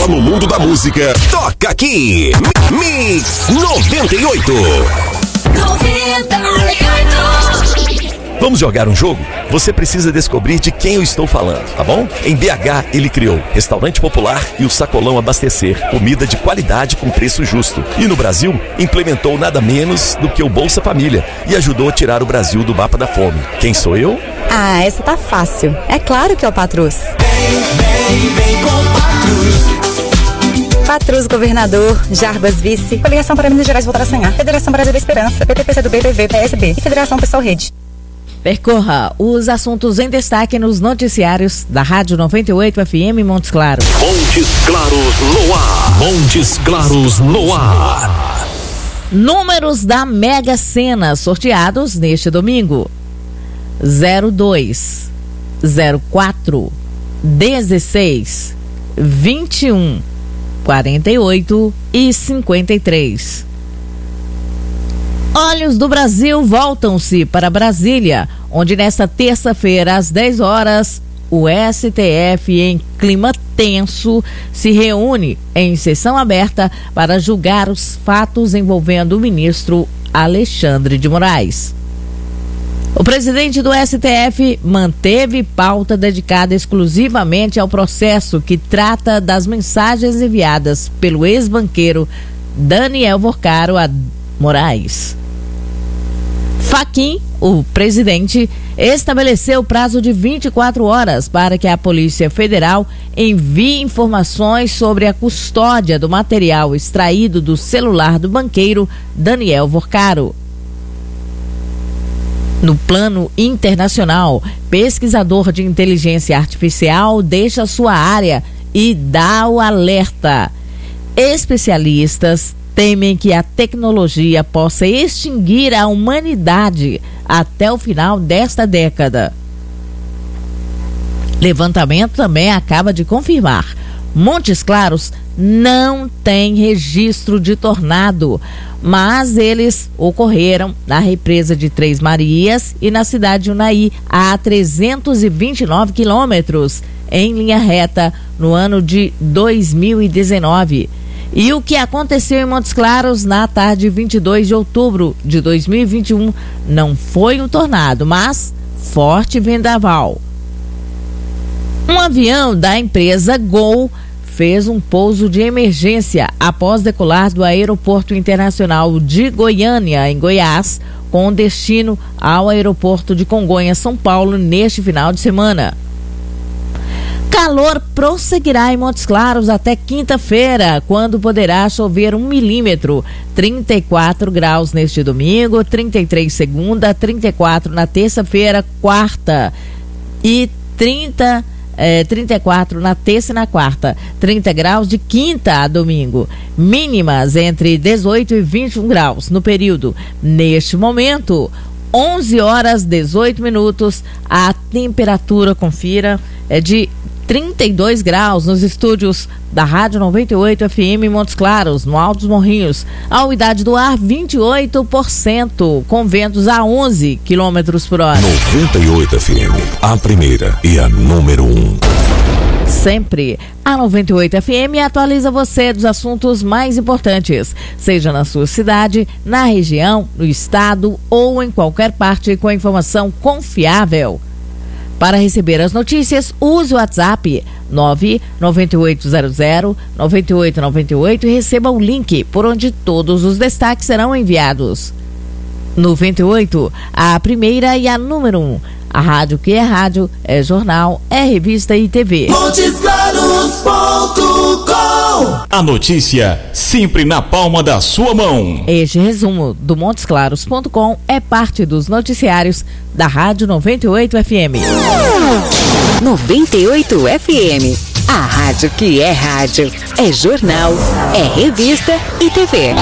no mundo da música, toca aqui. Mix 98. Vamos jogar um jogo? Você precisa descobrir de quem eu estou falando, tá bom? Em BH, ele criou Restaurante Popular e o Sacolão Abastecer, comida de qualidade com preço justo. E no Brasil, implementou nada menos do que o Bolsa Família e ajudou a tirar o Brasil do mapa da fome. Quem sou eu? Ah, essa tá fácil. É claro que é o Patrus. Vem com Patrus. Patrus, governador, Jarbas, vice, Coligação para Minas Gerais voltar a sonhar, Federação Brasil da Esperança, PTPCdoB, PV, PSB e Federação Pessoal Rede. Percorra os assuntos em destaque nos noticiários da Rádio 98 FM Montes Claros. Montes Claros no ar. Montes Claros no ar. Números da Mega Sena sorteados neste domingo: 02, 04, 16, 21, 48 e 53. Olhos do Brasil voltam-se para Brasília, onde nesta terça-feira, às 10 horas, o STF, em clima tenso, se reúne em sessão aberta para julgar os fatos envolvendo o ministro Alexandre de Moraes. O presidente do STF manteve pauta dedicada exclusivamente ao processo que trata das mensagens enviadas pelo ex-banqueiro Daniel Vorcaro a Moraes. Fachin, o presidente, estabeleceu prazo de 24 horas para que a Polícia Federal envie informações sobre a custódia do material extraído do celular do banqueiro Daniel Vorcaro. No plano internacional, pesquisador de inteligência artificial deixa sua área e dá o alerta. Especialistas temem que a tecnologia possa extinguir a humanidade até o final desta década. Levantamento também acaba de confirmar: Montes Claros não tem registro de tornado, mas eles ocorreram na represa de Três Marias e na cidade de Unai, a 329 quilômetros, em linha reta, no ano de 2019. E o que aconteceu em Montes Claros na tarde de 22 de outubro de 2021 não foi um tornado, mas forte vendaval. Um avião da empresa Gol fez um pouso de emergência após decolar do Aeroporto Internacional de Goiânia, em Goiás, com destino ao aeroporto de Congonhas, São Paulo, neste final de semana. Calor prosseguirá em Montes Claros até quinta-feira, quando poderá chover 1 milímetro. 34 graus neste domingo, 33 segunda, 34 na terça-feira, quarta e 34 na terça e na quarta. 30 graus de quinta a domingo. Mínimas entre 18 e 21 graus no período. Neste momento, 11 horas 18 minutos, a temperatura, confira, é de 32 graus nos estúdios da Rádio 98 FM Montes Claros, no Alto dos Morrinhos. A umidade do ar 28%, com ventos a 11 km por hora. 98 FM, a primeira e a número 1. Sempre a 98 FM atualiza você dos assuntos mais importantes, seja na sua cidade, na região, no estado ou em qualquer parte, com informação confiável. Para receber as notícias, use o WhatsApp 99800-9898 e receba o link por onde todos os destaques serão enviados. 98, a primeira e a número 1. A rádio que é rádio, é jornal, é revista e TV. MontesClaros.com. A notícia sempre na palma da sua mão. Este resumo do MontesClaros.com é parte dos noticiários da Rádio 98 FM. 98 FM. A rádio que é rádio, é jornal, é revista e TV.